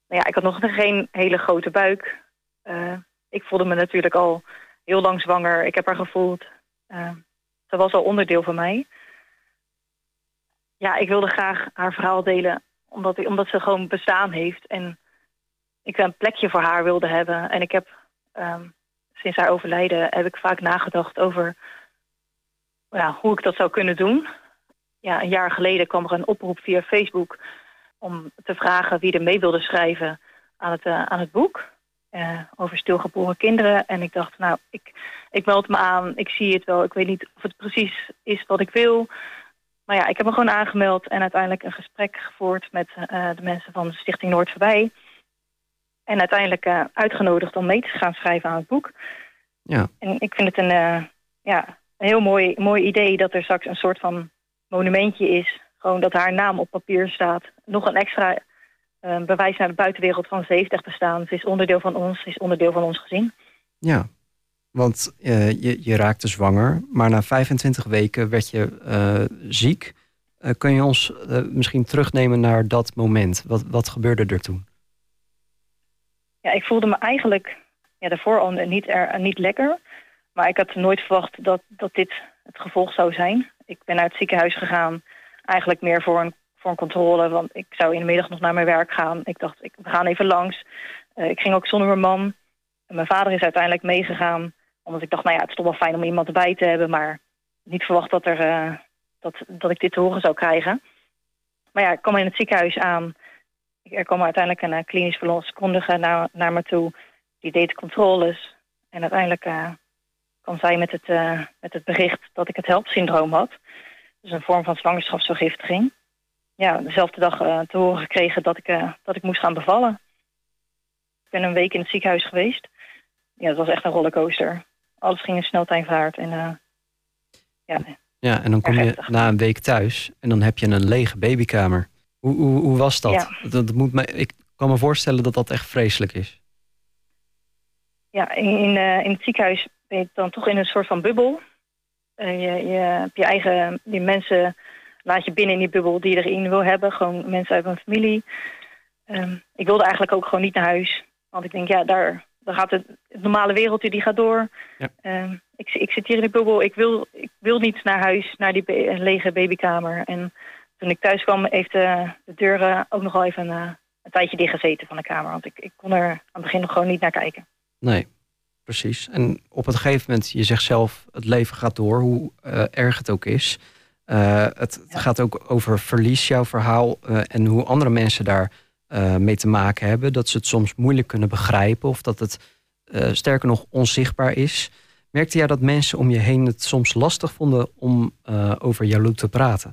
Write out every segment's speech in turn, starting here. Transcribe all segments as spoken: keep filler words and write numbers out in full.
Nou ja, ik had nog geen hele grote buik. Uh, ik voelde me natuurlijk al heel lang zwanger. Ik heb haar gevoeld. Uh, ze was al onderdeel van mij. Ja, ik wilde graag haar verhaal delen. Omdat, omdat ze gewoon bestaan heeft. En ik een plekje voor haar wilde hebben. En ik heb um, sinds haar overlijden heb ik vaak nagedacht over ja, hoe ik dat zou kunnen doen. Ja, een jaar geleden kwam er een oproep via Facebook om te vragen wie er mee wilde schrijven aan het, uh, aan het boek. Uh, over stilgeboren kinderen. En ik dacht, nou, ik, ik meld me aan. Ik zie het wel. Ik weet niet of het precies is wat ik wil. Maar ja, ik heb me gewoon aangemeld en uiteindelijk een gesprek gevoerd met uh, de mensen van de Stichting Noord Voorbij. En uiteindelijk uh, uitgenodigd om mee te gaan schrijven aan het boek. Ja. En ik vind het een, uh, ja, een heel mooi, mooi idee dat er straks een soort van monumentje is. Gewoon dat haar naam op papier staat. Nog een extra uh, bewijs naar de buitenwereld van ze heeft echt bestaan. Ze is onderdeel van ons, ze is onderdeel van ons gezin. Ja, want uh, je, je raakte zwanger, maar na vijfentwintig weken werd je uh, ziek. Uh, kun je ons uh, misschien terugnemen naar dat moment? Wat, wat gebeurde er toen? Ja, ik voelde me eigenlijk ja, daarvoor al niet, er, niet lekker. Maar ik had nooit verwacht dat, dat dit het gevolg zou zijn. Ik ben naar het ziekenhuis gegaan, eigenlijk meer voor een, voor een controle. Want ik zou in de middag nog naar mijn werk gaan. Ik dacht, ik, we gaan even langs. Uh, ik ging ook zonder mijn man. En mijn vader is uiteindelijk meegegaan. Omdat ik dacht, nou ja, het is toch wel fijn om iemand erbij te hebben. Maar niet verwacht dat, er, uh, dat, dat ik dit te horen zou krijgen. Maar ja, ik kwam in het ziekenhuis aan. Er kwam uiteindelijk een uh, klinisch verloskundige naar, naar me toe. Die deed controles. En uiteindelijk uh, kwam zij met het, uh, met het bericht dat ik het HELP-syndroom had. Dus een vorm van zwangerschapsvergiftiging. Ja, dezelfde dag uh, te horen gekregen dat ik, uh, dat ik moest gaan bevallen. Ik ben een week in het ziekenhuis geweest. Ja, dat was echt een rollercoaster. Alles ging in sneltreinvaart. En, uh, ja, ja, en dan kom je heftig. Na een week thuis en dan heb je een lege babykamer. Hoe, hoe, hoe was dat? Ja. dat moet mij, ik kan me voorstellen dat dat echt vreselijk is. Ja, in, uh, in het ziekenhuis ben je dan toch in een soort van bubbel. Uh, je, je hebt je eigen die mensen laat je binnen in die bubbel die je erin wil hebben. Gewoon mensen uit mijn familie. Um, ik wilde eigenlijk ook gewoon niet naar huis. Want ik denk, ja, daar, daar gaat het, het normale wereldje, die gaat door. Ja. Um, ik, ik zit hier in de bubbel. Ik wil, ik wil niet naar huis, naar die be- lege babykamer. En toen ik thuis kwam, heeft de, de deur ook nog wel even uh, een tijdje dichtgezeten van de kamer. Want ik, ik kon er aan het begin nog gewoon niet naar kijken. Nee, precies. En op een gegeven moment, je zegt zelf, het leven gaat door, hoe uh, erg het ook is. Uh, het ja. gaat ook over verlies, jouw verhaal. Uh, en hoe andere mensen daar uh, mee te maken hebben. Dat ze het soms moeilijk kunnen begrijpen. Of dat het uh, sterker nog onzichtbaar is. Merkte jij dat mensen om je heen het soms lastig vonden om uh, over Yalou te praten?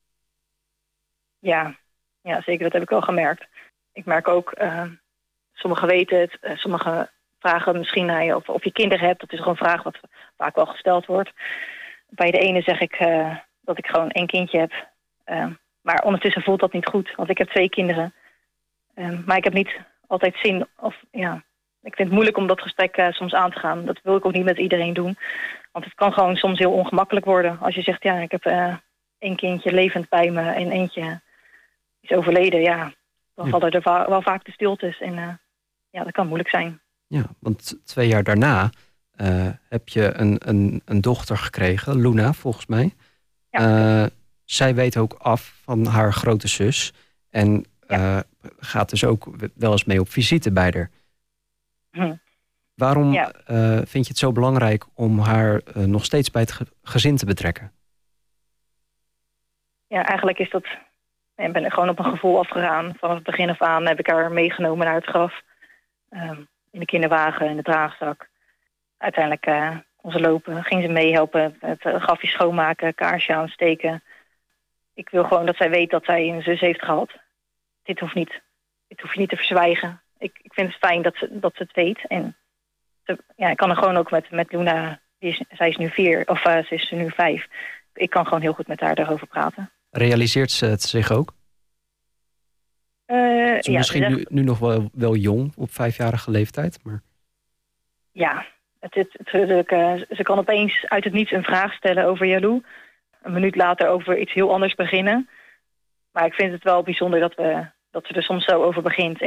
Ja. ja, zeker. Dat heb ik wel gemerkt. Ik merk ook, uh, sommigen weten het. Uh, sommigen vragen misschien naar je of, of je kinderen hebt. Dat is gewoon een vraag wat vaak wel gesteld wordt. Bij de ene zeg ik uh, dat ik gewoon één kindje heb. Uh, maar ondertussen voelt dat niet goed. Want ik heb twee kinderen. Uh, maar ik heb niet altijd zin. Of, ja, ik vind het moeilijk om dat gesprek uh, soms aan te gaan. Dat wil ik ook niet met iedereen doen. Want het kan gewoon soms heel ongemakkelijk worden. Als je zegt, ja, ik heb uh, één kindje levend bij me. En eentje is overleden. Ja, dan hm. vallen er va- wel vaak de stiltes. En uh, ja, dat kan moeilijk zijn. Ja, want twee jaar daarna uh, heb je een, een, een dochter gekregen, Luna, volgens mij. Ja. Uh, zij weet ook af van haar grote zus. En uh, ja. gaat dus ook wel eens mee op visite bij haar. Hm. Waarom ja. uh, vind je het zo belangrijk om haar uh, nog steeds bij het ge- gezin te betrekken? Ja, eigenlijk is dat... Ik ben er gewoon op een gevoel afgegaan. Vanaf het begin af aan heb ik haar meegenomen naar het graf. Um, in de kinderwagen, in de draagzak. Uiteindelijk uh, kon ze lopen, ging ze meehelpen, het uh, grafje schoonmaken, kaarsje aansteken. Ik wil gewoon dat zij weet dat zij een zus heeft gehad. Dit hoeft niet, dit hoef je niet te verzwijgen. Ik, ik vind het fijn dat ze, dat ze het weet. En ze, ja, ik kan er gewoon ook met, met Luna, die is, zij is nu vier, of uh, ze is nu vijf. Ik kan gewoon heel goed met haar daarover praten. Realiseert ze het zich ook? Uh, Ze ja, misschien zegt, nu, nu nog wel, wel jong, op vijfjarige leeftijd. Maar... Ja, het is natuurlijk. Uh, ze kan opeens uit het niets een vraag stellen over Yalou. Een minuut later over iets heel anders beginnen. Maar ik vind het wel bijzonder dat, we, dat ze er soms zo over begint.